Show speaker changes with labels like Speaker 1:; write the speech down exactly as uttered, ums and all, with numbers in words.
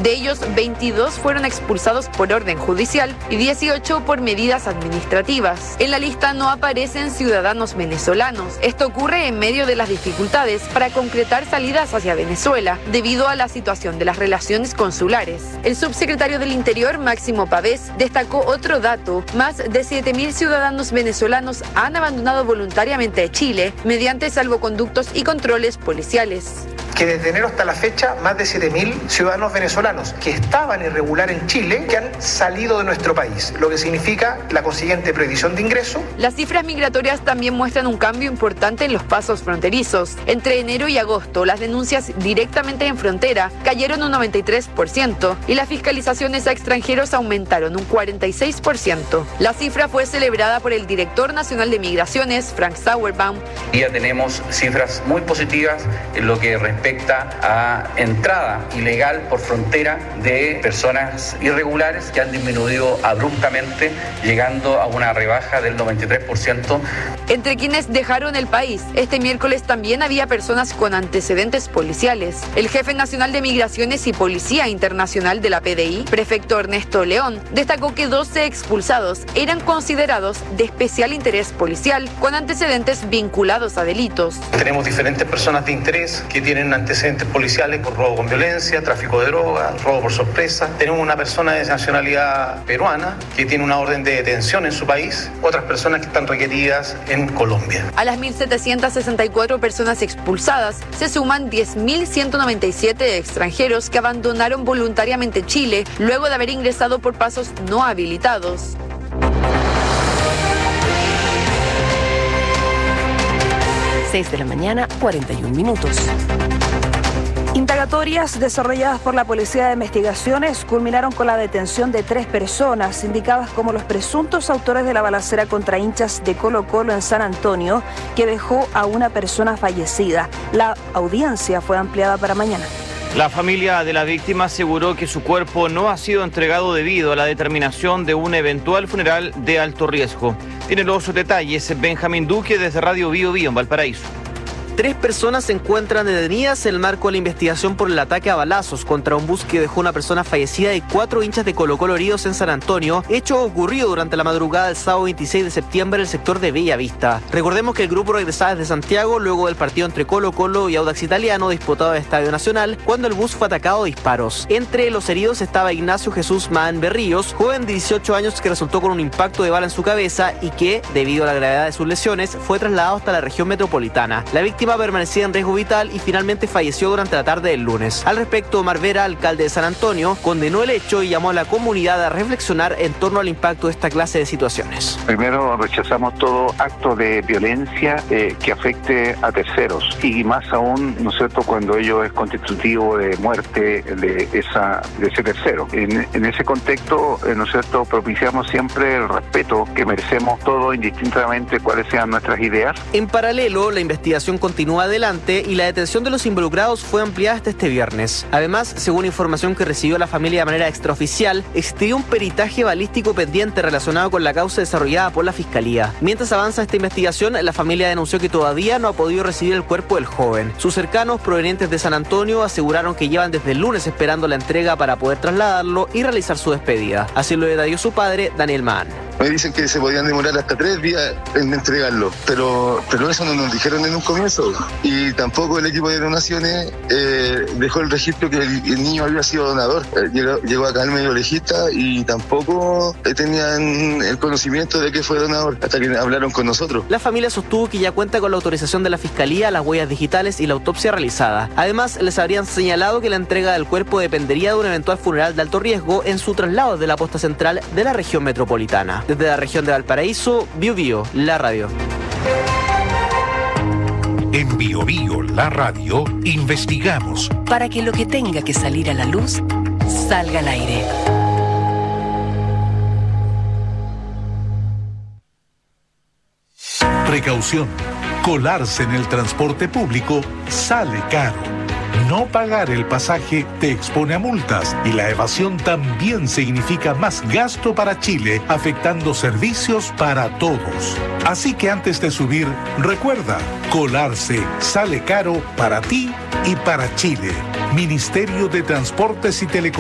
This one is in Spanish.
Speaker 1: De ellos, veintidós fueron expulsados por orden judicial y dieciocho por medidas administrativas. En la lista no aparecen ciudadanos venezolanos. Esto ocurre en medio de las dificultades para concretar salidas hacia Venezuela debido a la situación de las relaciones consulares. El subsecretario del Interior, Máximo Pavés, destacó otro dato: más de siete mil ciudadanos venezolanos han abandonado voluntariamente Chile mediante salvoconductos y controles policiales.
Speaker 2: Que desde enero hasta la fecha, más de siete mil ciudadanos venezolanos que estaban irregular en Chile, que han salido de nuestro país, lo que significa la consiguiente prohibición de ingreso.
Speaker 1: Las cifras migratorias también muestran un cambio importante en los pasos fronterizos. Entre enero y agosto, las denuncias directamente en frontera cayeron un noventa y tres por ciento y las fiscalizaciones a extranjeros aumentaron un cuarenta y seis por ciento. La cifra fue celebrada por el director nacional de Migraciones, Frank Sauerbaum.
Speaker 3: Ya tenemos cifras muy positivas en lo que respecta respecta a entrada ilegal por frontera de personas irregulares que han disminuido abruptamente, llegando a una rebaja del noventa y tres por ciento.
Speaker 1: Entre quienes dejaron el país, este miércoles también había personas con antecedentes policiales. El jefe nacional de Migraciones y Policía Internacional de la P D I, prefecto Ernesto León, destacó que doce expulsados eran considerados de especial interés policial con antecedentes vinculados a delitos.
Speaker 2: Tenemos diferentes personas de interés que tienen antecedentes policiales por robo con violencia, tráfico de drogas, robo por sorpresa. Tenemos una persona de nacionalidad peruana que tiene una orden de detención en su país, otras personas que están requeridas en Colombia.
Speaker 1: A las mil setecientas sesenta y cuatro personas expulsadas se suman diez mil ciento noventa y siete extranjeros que abandonaron voluntariamente Chile luego de haber ingresado por pasos no habilitados.
Speaker 4: seis de la mañana, cuarenta y un minutos.
Speaker 5: Indagatorias desarrolladas por la Policía de Investigaciones culminaron con la detención de tres personas indicadas como los presuntos autores de la balacera contra hinchas de Colo-Colo en San Antonio, que dejó a una persona fallecida. La audiencia fue ampliada para mañana.
Speaker 6: La familia de la víctima aseguró que su cuerpo no ha sido entregado debido a la determinación de un eventual funeral de alto riesgo. Tiene los detalles Benjamín Duque desde Radio Bio Bio en Valparaíso.
Speaker 7: Tres personas se encuentran detenidas en el marco de la investigación por el ataque a balazos contra un bus que dejó una persona fallecida y cuatro hinchas de Colo-Colo heridos en San Antonio, hecho ocurrido durante la madrugada del sábado veintiséis de septiembre en el sector de Bella Vista. Recordemos que el grupo regresaba desde Santiago luego del partido entre Colo-Colo y Audax Italiano disputado en el Estadio Nacional, cuando el bus fue atacado a disparos. Entre los heridos estaba Ignacio Jesús Maán Berríos, joven de dieciocho años que resultó con un impacto de bala en su cabeza y que, debido a la gravedad de sus lesiones, fue trasladado hasta la región metropolitana. La víctima permanecía en riesgo vital y finalmente falleció durante la tarde del lunes. Al respecto, Omar Vera, alcalde de San Antonio, condenó el hecho y llamó a la comunidad a reflexionar en torno al impacto de esta clase de situaciones.
Speaker 8: Primero, rechazamos todo acto de violencia eh, que afecte a terceros y más aún, ¿no es cierto?, cuando ello es constitutivo de muerte de, esa, de ese tercero. En, en ese contexto, eh, ¿no es cierto?, propiciamos siempre el respeto que merecemos todos, indistintamente cuáles sean nuestras ideas.
Speaker 7: En paralelo, la investigación continúa adelante y la detención de los involucrados fue ampliada hasta este viernes. Además, según información que recibió la familia de manera extraoficial, existió un peritaje balístico pendiente relacionado con la causa desarrollada por la Fiscalía. Mientras avanza esta investigación, la familia denunció que todavía no ha podido recibir el cuerpo del joven. Sus cercanos provenientes de San Antonio aseguraron que llevan desde el lunes esperando la entrega para poder trasladarlo y realizar su despedida. Así lo detalló su padre, Daniel Maán.
Speaker 9: Me dicen que se podían demorar hasta tres días en entregarlo, pero, pero eso no nos dijeron en un comienzo. Y tampoco el equipo de donaciones eh, dejó el registro que el, el niño había sido donador. Eh, llegó, llegó acá el medio legista y tampoco eh, tenían el conocimiento de que fue donador hasta que hablaron con nosotros.
Speaker 7: La familia sostuvo que ya cuenta con la autorización de la Fiscalía, las huellas digitales y la autopsia realizada. Además, les habrían señalado que la entrega del cuerpo dependería de un eventual funeral de alto riesgo en su traslado de la posta central de la región metropolitana. Desde la región de Valparaíso, Bio Bio, la radio.
Speaker 10: En Bio Bio, la radio, investigamos
Speaker 4: para que lo que tenga que salir a la luz salga al aire.
Speaker 10: Precaución. Colarse en el transporte público sale caro. No pagar el pasaje te expone a multas y la evasión también significa más gasto para Chile, afectando servicios para todos. Así que antes de subir, recuerda, colarse sale caro para ti y para Chile. Ministerio de Transportes y Telecomunicaciones.